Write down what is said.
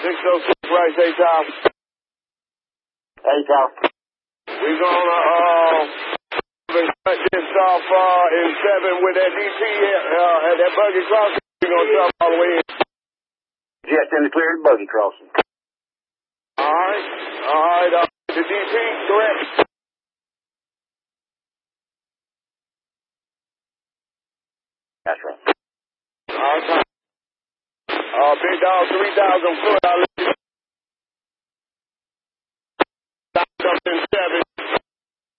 606 right, hey, Tom. Hey, Tom. We're gonna, cut this off, in 7 with that DT, at that buggy crossing. We're gonna drop all the way in. Just in the cleared buggy crossing. Alright, the DT, correct? That's right. Alright, Big Dog, 3,000 foot,